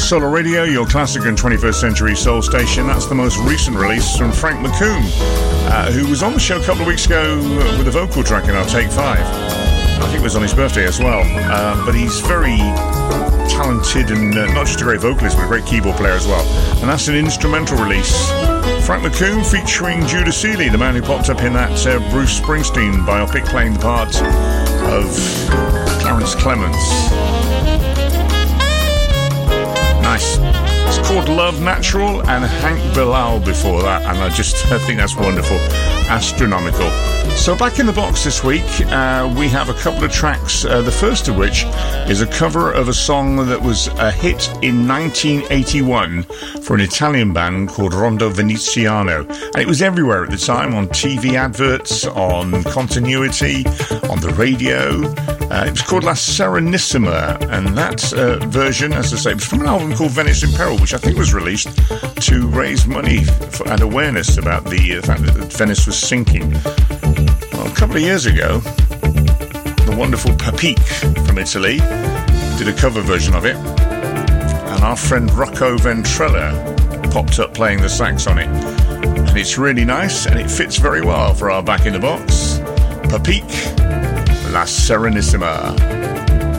Solar Radio, your classic and 21st century soul station. That's the most recent release from Frank McComb, who was on the show a couple of weeks ago with a vocal track in our Take 5. I think it was on his birthday as well. But he's very talented and not just a great vocalist, but a great keyboard player as well. And that's an instrumental release. Frank McComb featuring Judah Seeley, the man who popped up in that Bruce Springsteen biopic playing the part of Clarence Clements. Nice. It's called Love Natural, and Hank Bilal before that, and I think that's wonderful. Astronomical. So back in the box this week, we have a couple of tracks, the first of which is a cover of a song that was a hit in 1981 for an Italian band called Rondo Veneziano, and it was everywhere at the time, on TV adverts, on Continuity, on the radio. It was called La Serenissima, and that version, as I say, was from an album called Venice in Peril, which I think was released to raise money and awareness about the fact that Venice was sinking. Well, a couple of years ago, the wonderful Papique from Italy did a cover version of it, and our friend Rocco Ventrella popped up playing the sax on it, and it's really nice, and it fits very well for our Back in the Box. Papique, La Serenissima.